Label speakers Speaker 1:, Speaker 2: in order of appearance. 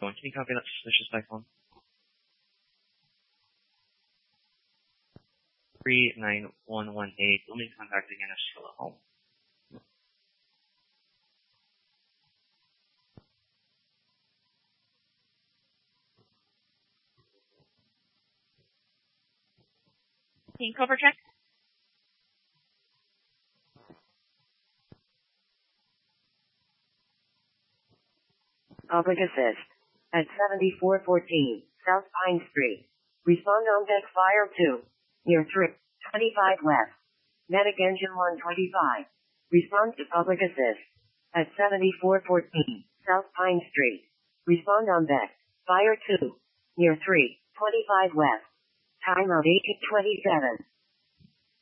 Speaker 1: Can you copy that suspicious by phone? 39118. We'll make contact again if she's still at home.
Speaker 2: Team cover check.
Speaker 3: Public assist at 7414 South Pine Street. Respond on deck fire 2. Near 325 left. Medic engine 125. Respond to public assist at 7414 South Pine Street. Respond on deck fire 2. Near 325 left. Time of 8:27.